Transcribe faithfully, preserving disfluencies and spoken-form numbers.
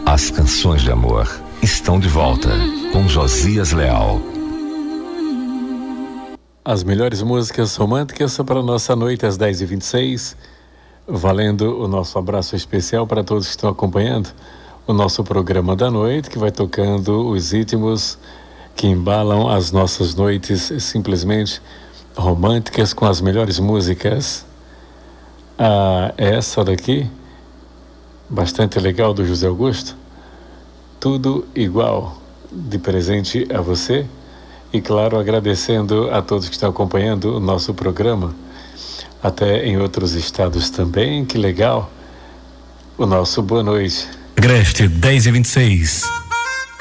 As canções de amor estão de volta com Josias Leal. As melhores músicas românticas para a nossa noite às dez e vinte e seis, valendo o nosso abraço especial para todos que estão acompanhando o nosso programa da noite, que vai tocando os ritmos que embalam as nossas noites simplesmente românticas com as melhores músicas. Ah, essa daqui, bastante legal, do José Augusto, Tudo Igual, de presente a você. E claro, agradecendo a todos que estão acompanhando o nosso programa, até em outros estados também. Que legal. O nosso boa noite. Agreste dez e vinte e seis.